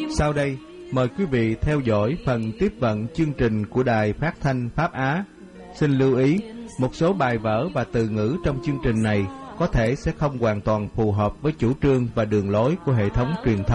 Sau đây, mời quý vị theo dõi phần tiếp vận chương trình của Đài Phát thanh Pháp Á. Xin lưu ý, một số bài vở và từ ngữ trong chương trình này có thể sẽ không hoàn toàn phù hợp với chủ trương và đường lối của hệ thống truyền thông